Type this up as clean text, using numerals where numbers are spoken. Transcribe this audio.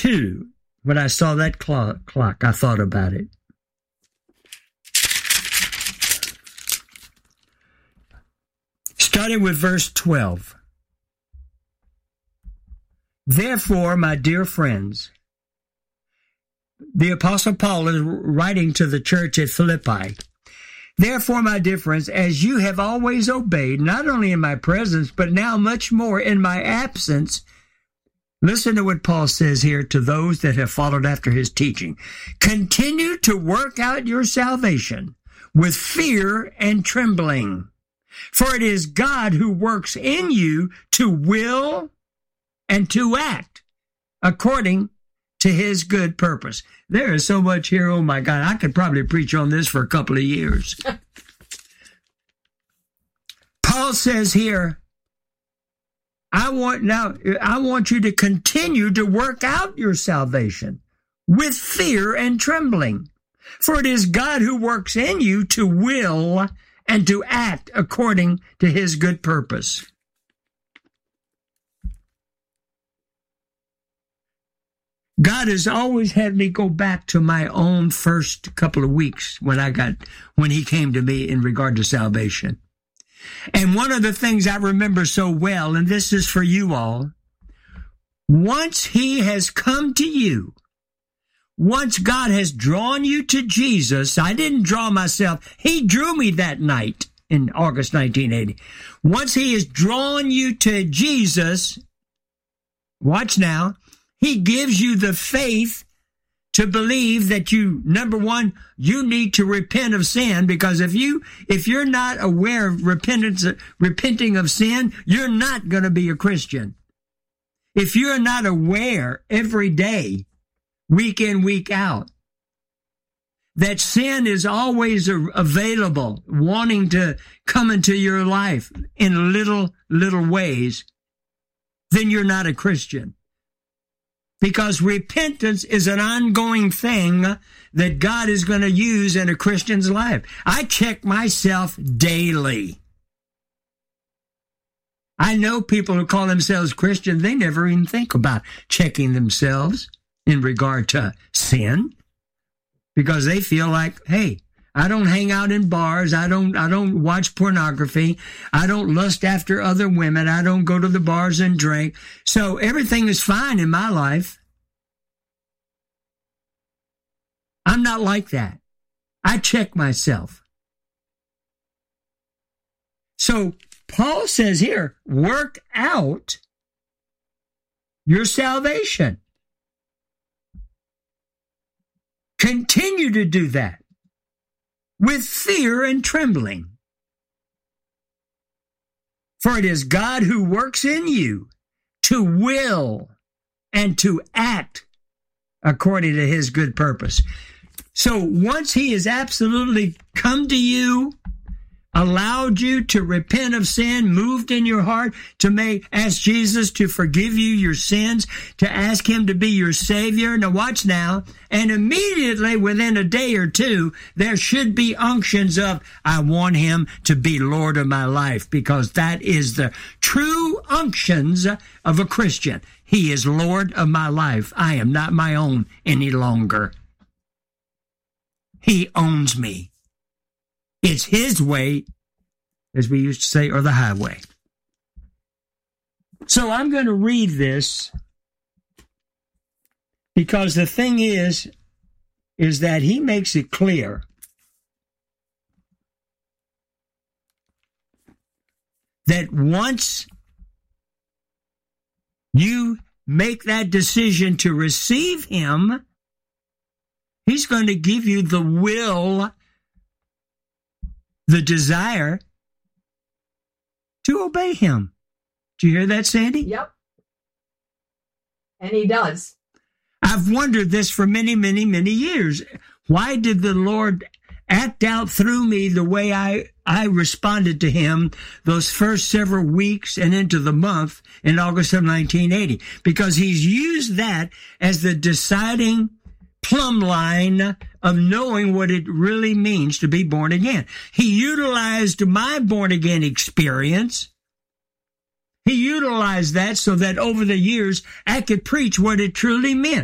2, when I saw that clock, I thought about it. Starting with verse 12. Therefore, my dear friends, the Apostle Paul is writing to the church at Philippi. Therefore, my dear friends, as you have always obeyed, not only in my presence, but now much more in my absence, listen to what Paul says here to those that have followed after his teaching. Continue to work out your salvation with fear and trembling. For it is God who works in you to will and to act according to his good purpose. There is so much here, oh my God, I could probably preach on this for a couple of years. Paul says here, I want you to continue to work out your salvation with fear and trembling. For it is God who works in you to will and to act according to his good purpose. God has always had me go back to my own first couple of weeks when he came to me in regard to salvation. And one of the things I remember so well, and this is for you all, once he has come to you, once God has drawn you to Jesus, I didn't draw myself. He drew me that night in August 1980. Once he has drawn you to Jesus, watch now, he gives you the faith to believe that number one, you need to repent of sin, because if you're not aware of repenting of sin, you're not going to be a Christian. If you're not aware every day, week in, week out, that sin is always available, wanting to come into your life in little ways, then you're not a Christian. Because repentance is an ongoing thing that God is going to use in a Christian's life. I check myself daily. I know people who call themselves Christian, they never even think about checking themselves in regard to sin, because they feel like, hey, I don't hang out in bars. I don't watch pornography. I don't lust after other women. I don't go to the bars and drink. So everything is fine in my life. I'm not like that. I check myself. So Paul says here, work out your salvation. Continue to do that with fear and trembling. For it is God who works in you to will and to act according to his good purpose. So once he has absolutely come to you, allowed you to repent of sin, moved in your heart to ask Jesus to forgive you your sins, to ask him to be your Savior. Now watch now. And immediately within a day or two, there should be unctions of, I want him to be Lord of my life, because that is the true unctions of a Christian. He is Lord of my life. I am not my own any longer. He owns me. It's his way, as we used to say, or the highway. So I'm going to read this, because the thing is that he makes it clear that once you make that decision to receive him, he's going to give you the will, the desire to obey him. Do you hear that, Sandy? Yep. And he does. I've wondered this for many, many, many years. Why did the Lord act out through me the way I responded to him those first several weeks and into the month in August of 1980? Because he's used that as the deciding plumb line of knowing what it really means to be born again. He utilized my born again experience. He utilized that so that over the years I could preach what it truly meant.